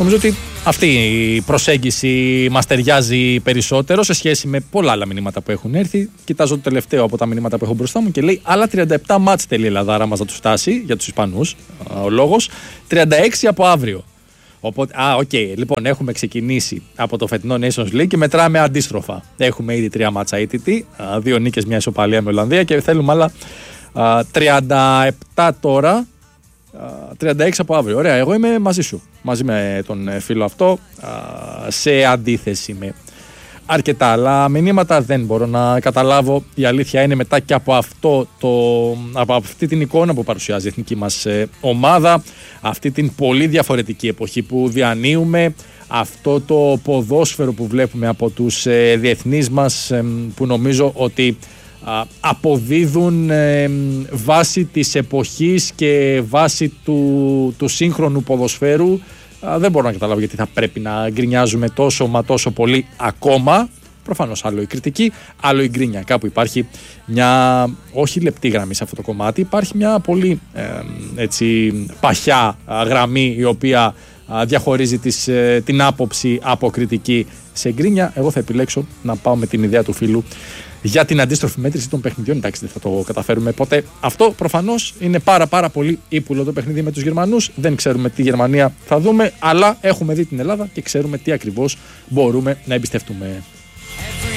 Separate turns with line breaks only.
Νομίζω ότι αυτή η προσέγγιση μας ταιριάζει περισσότερο σε σχέση με πολλά άλλα μηνύματα που έχουν έρθει. Κοιτάζω το τελευταίο από τα μηνύματα που έχω μπροστά μου και λέει άλλα 37 μάτς θέλει η Ελλαδάρα μας να τους φτάσει για τους Ισπανούς. Ο λόγος 36 από αύριο. Οπότε, λοιπόν, έχουμε ξεκινήσει από το φετινό Nations League και μετράμε αντίστροφα. Έχουμε ήδη 3 μάτσα ήττητοι, 2 νίκες, 1 ισοπαλία με Ολλανδία και θέλουμε άλλα 37 τώρα. 36 από αύριο. Ωραία, εγώ είμαι μαζί σου. Μαζί με τον φίλο αυτό. Σε αντίθεση με αρκετά άλλα μηνύματα δεν μπορώ να καταλάβω. Η αλήθεια είναι μετά και από από αυτή την εικόνα που παρουσιάζει η εθνική μας ομάδα, αυτή την πολύ διαφορετική εποχή που διανύουμε, αυτό το ποδόσφαιρο που βλέπουμε από τους διεθνείς μας, που νομίζω ότι αποδίδουν βάση της εποχής και βάση του σύγχρονου ποδοσφαίρου. Δεν μπορώ να καταλάβω γιατί θα πρέπει να γκρινιάζουμε τόσο πολύ ακόμα. Προφανώς άλλο η κριτική, άλλο η γκρίνια. Κάπου υπάρχει μια όχι λεπτή γραμμή σε αυτό το κομμάτι, υπάρχει μια πολύ παχιά γραμμή η οποία διαχωρίζει την άποψη από κριτική σε γκρίνια. Εγώ θα επιλέξω να πάω με την ιδέα του φίλου για την αντίστροφη μέτρηση των παιχνιδιών. Εντάξει, δεν θα το καταφέρουμε ποτέ. Αυτό προφανώς είναι πάρα πολύ ύπουλο το παιχνίδι με τους Γερμανούς. Δεν ξέρουμε τι Γερμανία θα δούμε, αλλά έχουμε δει την Ελλάδα και ξέρουμε τι ακριβώς μπορούμε να εμπιστευτούμε.